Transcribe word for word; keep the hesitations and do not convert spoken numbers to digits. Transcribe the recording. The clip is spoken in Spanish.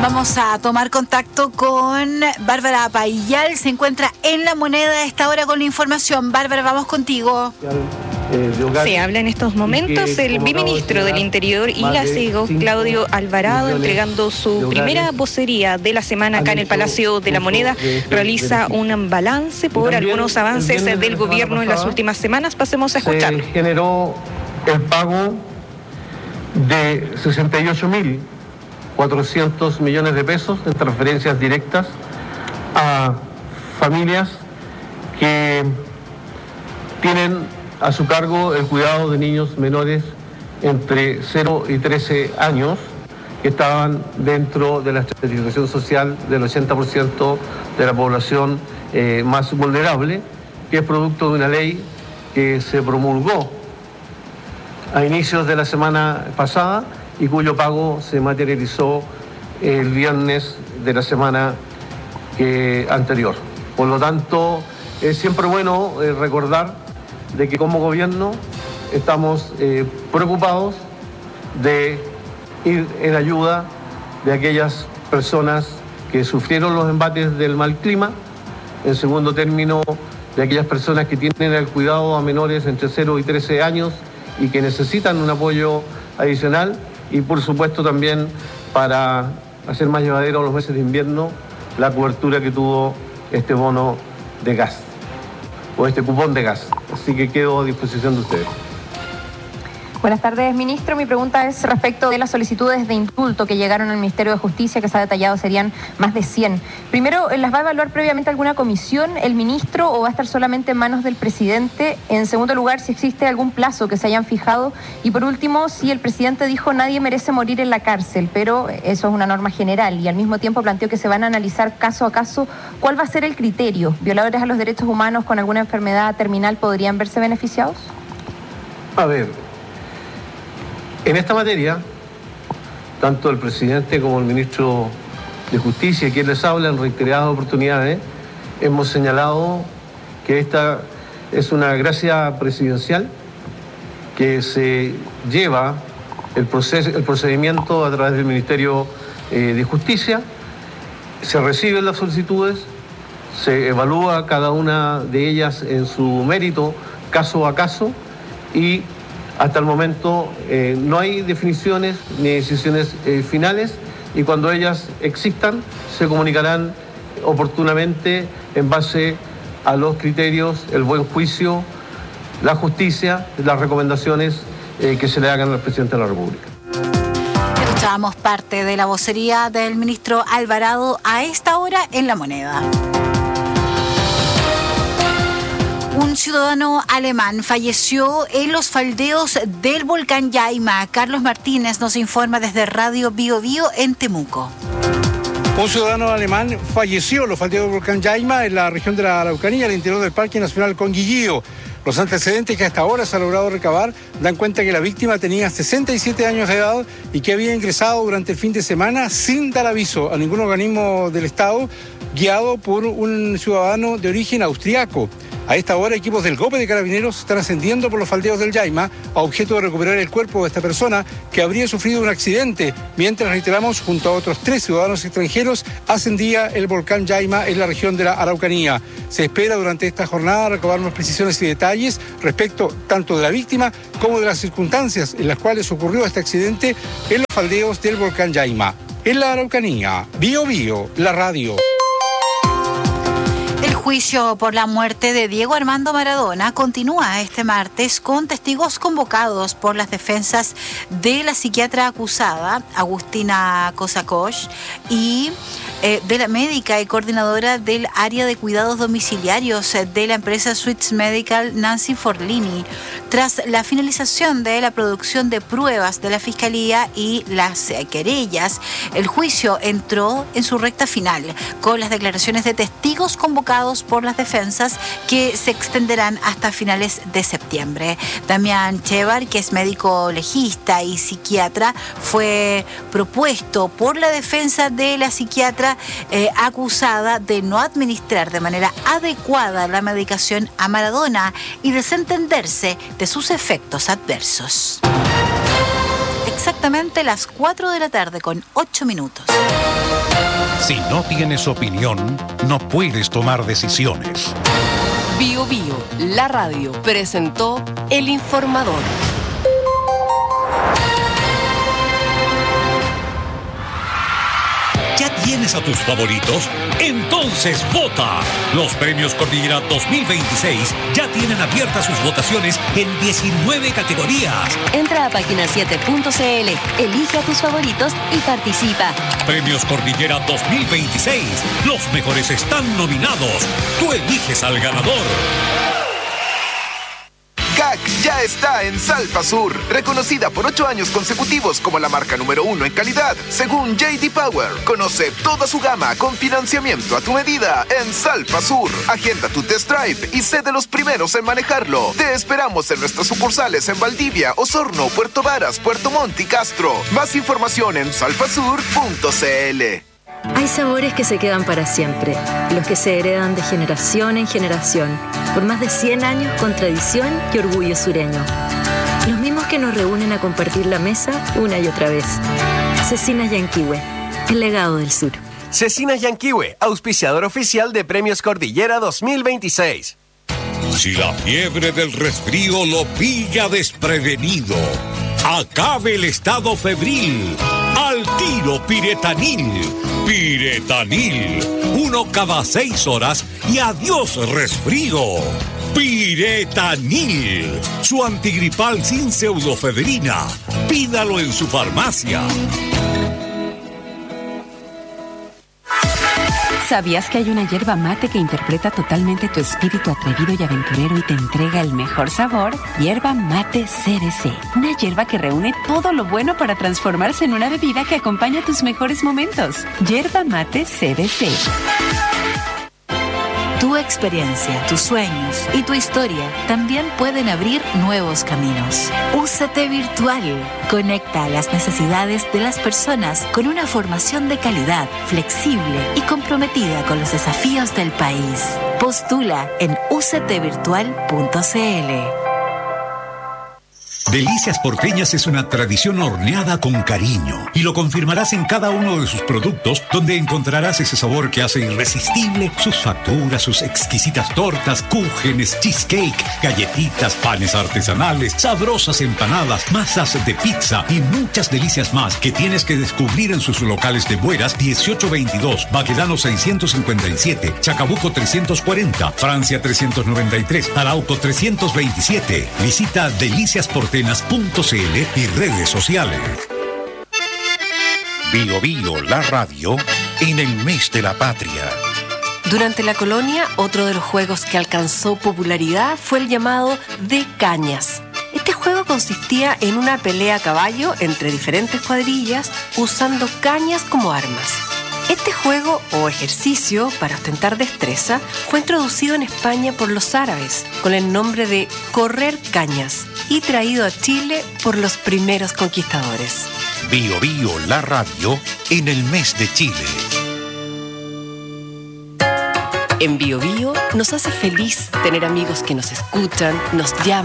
Vamos a tomar contacto con Bárbara Payal, se encuentra en La Moneda a esta hora con la información. Bárbara, vamos contigo. Se habla en estos momentos el biministro del Interior y la CEGO, Claudio Alvarado, entregando su primera vocería de la semana acá en el Palacio de La Moneda. Realiza un balance por algunos avances del gobierno en las últimas semanas. Pasemos a escuchar. Se generó el pago de sesenta y ocho mil cuatrocientos millones de pesos en transferencias directas a familias que tienen a su cargo el cuidado de niños menores entre cero y trece años que estaban dentro de la estratificación social del ochenta por ciento de la población eh, más vulnerable, que es producto de una ley que se promulgó a inicios de la semana pasada y cuyo pago se materializó el viernes de la semana eh, anterior. Por lo tanto, es siempre bueno eh, recordar de que como gobierno estamos eh, preocupados de ir en ayuda de aquellas personas que sufrieron los embates del mal clima, en segundo término, de aquellas personas que tienen el cuidado a menores entre cero y trece años y que necesitan un apoyo adicional, y por supuesto también para hacer más llevadero los meses de invierno la cobertura que tuvo este bono de gas o este cupón de gas. Así que quedo a disposición de ustedes. Buenas tardes, ministro. Mi pregunta es respecto de las solicitudes de indulto que llegaron al Ministerio de Justicia, que se ha detallado serían más de cien. Primero, ¿las va a evaluar previamente alguna comisión el ministro o va a estar solamente en manos del presidente? En segundo lugar, si existe algún plazo que se hayan fijado. Y por último, si el presidente dijo nadie merece morir en la cárcel, pero eso es una norma general y al mismo tiempo planteó que se van a analizar caso a caso, ¿cuál va a ser el criterio? ¿Violadores a los derechos humanos con alguna enfermedad terminal podrían verse beneficiados? A ver, en esta materia, tanto el presidente como el ministro de Justicia, quien les habla en reiteradas oportunidades, hemos señalado que esta es una gracia presidencial que se lleva el, proceso, el procedimiento a través del Ministerio eh, de Justicia, se reciben las solicitudes, se evalúa cada una de ellas en su mérito, caso a caso, y hasta el momento eh, no hay definiciones ni decisiones eh, finales, y cuando ellas existan se comunicarán oportunamente en base a los criterios, el buen juicio, la justicia, las recomendaciones eh, que se le hagan al presidente de la República. Escuchábamos parte de la vocería del ministro Alvarado a esta hora en La Moneda. Un ciudadano alemán falleció en los faldeos del volcán Llaima. Carlos Martínez nos informa desde Radio Bio Bio en Temuco. Un ciudadano alemán falleció en los faldeos del volcán Llaima en la región de la Araucanía, al interior del Parque Nacional Conguillío. Los antecedentes que hasta ahora se ha logrado recabar dan cuenta que la víctima tenía sesenta y siete años de edad y que había ingresado durante el fin de semana sin dar aviso a ningún organismo del Estado, guiado por un ciudadano de origen austriaco. A esta hora, equipos del GOPE de Carabineros están ascendiendo por los faldeos del Llaima a objeto de recuperar el cuerpo de esta persona que habría sufrido un accidente, mientras, reiteramos, junto a otros tres ciudadanos extranjeros, ascendía el volcán Llaima en la región de la Araucanía. Se espera durante esta jornada recabar más precisiones y detalles respecto tanto de la víctima como de las circunstancias en las cuales ocurrió este accidente en los faldeos del volcán Llaima. En la Araucanía, Bio Bio, la radio. El juicio por la muerte de Diego Armando Maradona continúa este martes con testigos convocados por las defensas de la psiquiatra acusada, Agustina Kosakosh, y eh, de la médica y coordinadora del área de cuidados domiciliarios de la empresa Swiss Medical, Nancy Forlini, tras la finalización de la producción de pruebas de la Fiscalía y las eh, querellas. El juicio entró en su recta final con las declaraciones de testigos convocados por las defensas que se extenderán hasta finales de septiembre. Damián Chevar, que es médico legista y psiquiatra, fue propuesto por la defensa de la psiquiatra eh, acusada de no administrar de manera adecuada la medicación a Maradona y desentenderse de sus efectos adversos. Exacto. exactamente las cuatro de la tarde con ocho minutos. Si no tienes opinión, no puedes tomar decisiones. Bio Bio, la radio, presentó El Informador. ¿Ya tienes a tus favoritos? Entonces vota. Los premios Cordillera dos mil veintiséis ya tienen abiertas sus votaciones en diecinueve categorías. Entra a página siete punto c l, elige a tus favoritos y participa. Premios Cordillera dos mil veintiséis. Los mejores están nominados. Tú eliges al ganador. C A C ya está en Salfa Sur, reconocida por ocho años consecutivos como la marca número uno en calidad, según J D Power. Conoce toda su gama con financiamiento a tu medida en Salfa Sur. Agenda tu test drive y sé de los primeros en manejarlo. Te esperamos en nuestras sucursales en Valdivia, Osorno, Puerto Varas, Puerto Montt y Castro. Más información en salfasur punto c l. Hay sabores que se quedan para siempre, los que se heredan de generación en generación, por más de cien años con tradición y orgullo sureño. Los mismos que nos reúnen a compartir la mesa una y otra vez. Cecinas Yanquihue, el legado del sur. Cecinas Yanquihue, auspiciador oficial de Premios Cordillera dos mil veintiséis. Si la fiebre del resfrío lo pilla desprevenido, acabe el estado febril. Al tiro Piretanil. Piretanil. Uno cada seis horas y adiós resfrío. Piretanil. Su antigripal sin pseudofedrina. Pídalo en su farmacia. ¿Sabías que hay una hierba mate que interpreta totalmente tu espíritu atrevido y aventurero y te entrega el mejor sabor? Hierba Mate C B C. Una hierba que reúne todo lo bueno para transformarse en una bebida que acompaña tus mejores momentos. Hierba Mate C B C. Tu experiencia, tus sueños y tu historia también pueden abrir nuevos caminos. U C T Virtual conecta a las necesidades de las personas con una formación de calidad, flexible y comprometida con los desafíos del país. Postula en u c t virtual punto c l. Delicias Porteñas es una tradición horneada con cariño y lo confirmarás en cada uno de sus productos, donde encontrarás ese sabor que hace irresistible sus facturas, sus exquisitas tortas, cúgenes, cheesecake, galletitas, panes artesanales, sabrosas empanadas, masas de pizza y muchas delicias más que tienes que descubrir en sus locales de Bueras dieciocho veintidós, Baquedano seiscientos cincuenta y siete, Chacabuco trescientos cuarenta, Francia trescientos noventa y tres, Arauco trescientos veintisiete. Visita Delicias Porteñas Punto c l y redes sociales. Bio Bio, la radio, en el mes de la patria. Durante la colonia, otro de los juegos que alcanzó popularidad fue el llamado de cañas. Este juego consistía en una pelea a caballo entre diferentes cuadrillas usando cañas como armas. Este juego o ejercicio para ostentar destreza fue introducido en España por los árabes con el nombre de correr cañas y traído a Chile por los primeros conquistadores. Bio Bio, la radio, en el mes de Chile. En Bio Bio nos hace feliz tener amigos que nos escuchan, nos llaman.